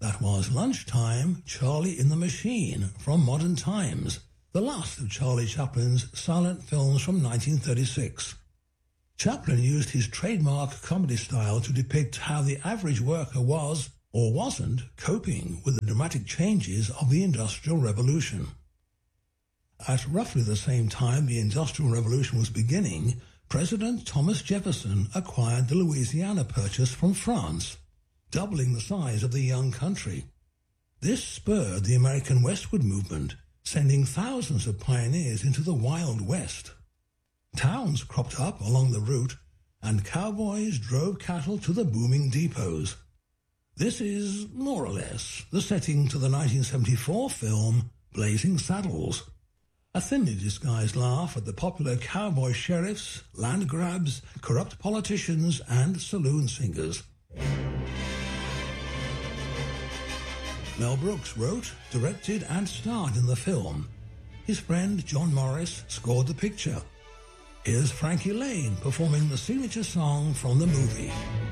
That was Lunchtime, Charlie in the Machine from Modern Times, the last of Charlie Chaplin's silent films from 1936. Chaplin used his trademark comedy style to depict how the average worker was, or wasn't, coping with the dramatic changes of the Industrial Revolution. At roughly the same time the Industrial Revolution was beginning, President Thomas Jefferson acquired the Louisiana Purchase from France, doubling the size of the young country. This spurred the American Westward movement, sending thousands of pioneers into the Wild West. Towns cropped up along the route, and cowboys drove cattle to the booming depots. This is, more or less, the setting to the 1974 film Blazing Saddles, a thinly disguised laugh at the popular cowboy sheriffs, land grabs, corrupt politicians, and saloon singers. Mel Brooks wrote, directed, and starred in the film. His friend John Morris scored the picture. Here's Frankie Laine performing the signature song from the movie.